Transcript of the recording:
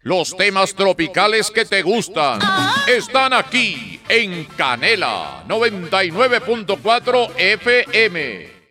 Los temas tropicales que te gustan están aquí en Canela 99.4 FM.